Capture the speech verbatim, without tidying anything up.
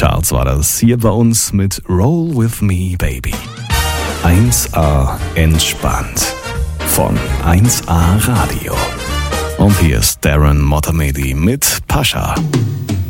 Charts war das hier bei uns mit Roll With Me Baby. eins A entspannt von eins A Radio. Und hier ist Darren Motamedi mit Pascha.